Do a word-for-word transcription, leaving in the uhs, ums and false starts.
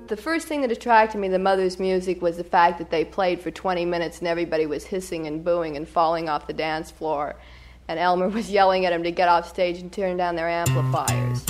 the first thing that attracted me to the Mothers' music was the fact that they played for twenty minutes and everybody was hissing and booing and falling off the dance floor. And Elmer was yelling at them to get off stage and turn down their amplifiers.